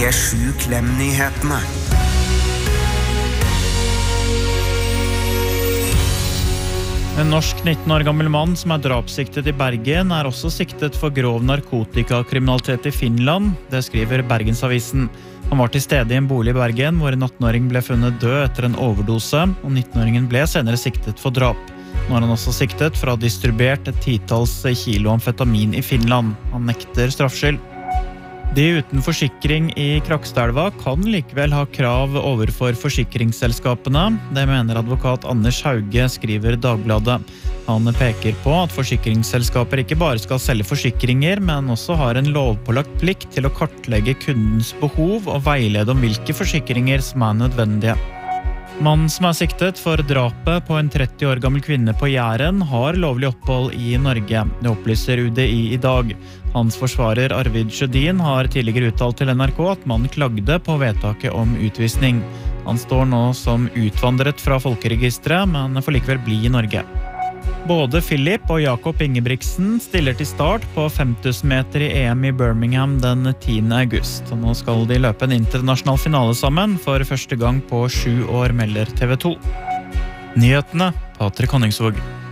P7 Klem-nyhetene. En norsk 19 år gammel mann som drapssiktet i Bergen også siktet for grov narkotikakriminalitet i Finland, det skriver Bergensavisen. Han var til stede i en bolig i Bergen hvor en 18-åring ble funnet død etter en overdose, og 19-åringen ble senere siktet for drap. Nå har han også siktet for å ha distribuert et 10-talls kilo amfetamin i Finland. Han nekter straffskyld. De uten forsikring i Krokstadelva kan likevel ha krav overfor forsikringsselskapene. Det mener advokat Anders Hauge, skriver Dagbladet. Han peker på at forsikringsselskaper ikke bare skal selge forsikringer, men også har en lovpålagt plikt til å kartlegge kundens behov og veilede om hvilke forsikringer som nødvendige. Mannen som siktet for drapet på en 30 år gammel kvinne på Jæren har lovlig opphold i Norge. Det opplyser UDI i dag. Hans forsvarer Arvid Sjødin har tidligere uttalt til NRK at mannen klagde på vedtaket om utvisning. Han står nå som utvandret fra folkeregisteret, men får likevel bli i Norge. Både Philip og Jakob Ingebrigtsen stiller til start på 5000 meter i EM i Birmingham den 10. august. Og nå skal de løpe en internasjonal finale sammen for første gang på 7 år, melder TV 2. Nyhetene, Patrik Honningsvåg.